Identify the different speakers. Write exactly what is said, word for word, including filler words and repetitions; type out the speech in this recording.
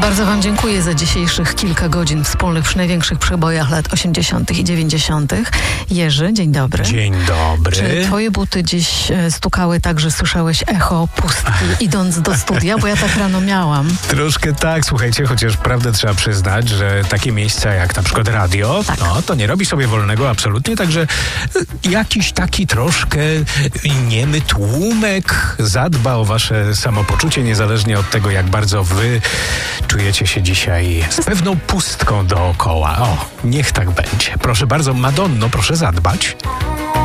Speaker 1: Bardzo wam dziękuję za dzisiejszych kilka godzin wspólnych przy największych przebojach lat osiemdziesiątych i dziewięćdziesiątych. Jerzy, dzień dobry.
Speaker 2: Dzień dobry.
Speaker 1: Czy twoje buty dziś e, stukały tak, że słyszałeś echo pustki idąc do studia? Bo ja tak rano miałam.
Speaker 2: Troszkę tak, słuchajcie, chociaż prawdę trzeba przyznać, że takie miejsca jak na przykład radio,
Speaker 1: tak.
Speaker 2: no to nie robi sobie wolnego absolutnie, także jakiś taki troszkę niemy tłumek zadba o wasze samopoczucie, niezależnie od tego, jak bardzo wy czujecie się dzisiaj z pewną pustką dookoła. O, niech tak będzie. Proszę bardzo, Madonno, proszę zadbać.